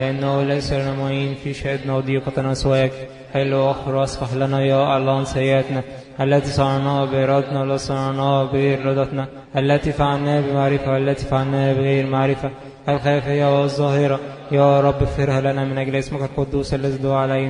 لأنه ليس لنا معين في شهدنا وضيقتنا سواك. حل وأخر واصفح لنا يا الله عن سيئاتنا التي صنعناها بإرادتنا ولا صنعناها بإرادتنا، التي فعلناها بمعرفة والتي فعلناها بغير معرفة، الخافية والظاهرة. يا رب اغفرها لنا من أجل اسمك القدوس الذي دعا علينا.